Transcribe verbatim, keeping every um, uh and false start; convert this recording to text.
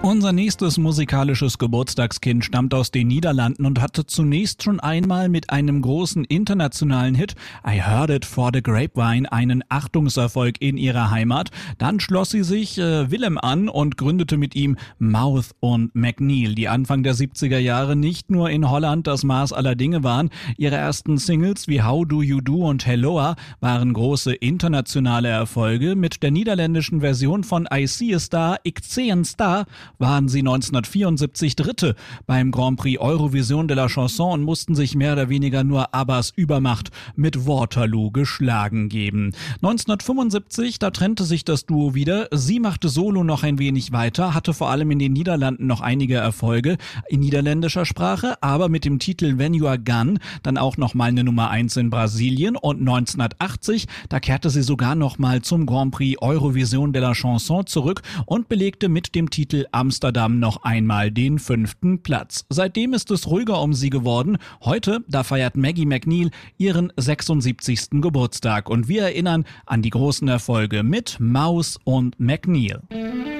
Unser nächstes musikalisches Geburtstagskind stammt aus den Niederlanden und hatte zunächst schon einmal mit einem großen internationalen Hit I Heard It for the Grapevine einen Achtungserfolg in ihrer Heimat. Dann schloss sie sich äh, Willem an und gründete mit ihm Mouth und McNeil, die Anfang der siebziger Jahre nicht nur in Holland das Maß aller Dinge waren. Ihre ersten Singles wie How Do You Do und Helloa waren große internationale Erfolge. Mit der niederländischen Version von I See a Star, Ik Zie een Star waren sie neunzehnhundertvierundsiebzig Dritte beim Grand Prix Eurovision de la Chanson und mussten sich mehr oder weniger nur Abbas Übermacht mit Waterloo geschlagen geben. neunzehnhundertfünfundsiebzig, da trennte sich das Duo wieder. Sie machte solo noch ein wenig weiter, hatte vor allem in den Niederlanden noch einige Erfolge in niederländischer Sprache, aber mit dem Titel When You Are Gone dann auch nochmal eine Nummer eins in Brasilien, und neunzehnhundertachtzig, da kehrte sie sogar nochmal zum Grand Prix Eurovision de la Chanson zurück und belegte mit dem Titel Amsterdam noch einmal den fünften Platz. Seitdem ist es ruhiger um sie geworden. Heute, da feiert Maggie McNeil ihren sechsundsiebzigsten Geburtstag und wir erinnern an die großen Erfolge mit Mouth und McNeil.